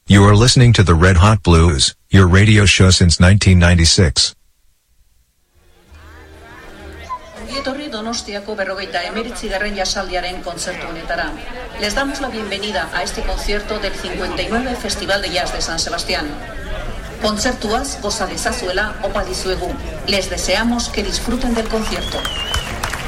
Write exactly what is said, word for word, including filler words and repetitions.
You are listening to the Red Hot Blues, your radio show since nineteen ninety-six. Etorri Donostiako berrogeita emeretzigarren jasaldiaren kontzertu honetara. Les damos la bienvenida a este concierto del cincuenta y nueve Festival de Jazz de San Sebastián. Kontzertuaz goza dezazuela opa dizuegu. Les deseamos que disfruten del concierto.